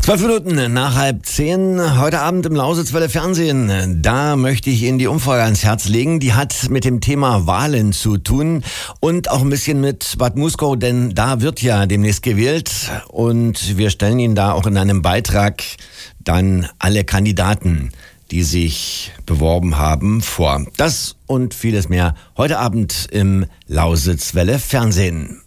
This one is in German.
12 Minuten nach 9:30, heute Abend im Lausitzwelle Fernsehen. Da möchte ich Ihnen die Umfrage ans Herz legen. Die hat mit dem Thema Wahlen zu tun und auch ein bisschen mit Bad Muskau, denn da wird ja demnächst gewählt. Und wir stellen Ihnen da auch in einem Beitrag dann alle Kandidaten, die sich beworben haben, vor. Das und vieles mehr heute Abend im Lausitzwelle Fernsehen.